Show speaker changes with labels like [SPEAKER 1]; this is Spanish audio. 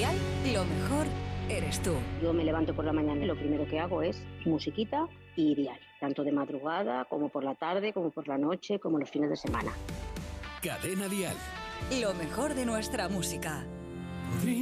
[SPEAKER 1] Dial, lo mejor eres tú.
[SPEAKER 2] Yo me levanto por la mañana y lo primero que hago es musiquita y dial, tanto de madrugada como por la tarde, como por la noche, como los fines de semana.
[SPEAKER 3] Cadena Dial.
[SPEAKER 1] Lo mejor de nuestra música.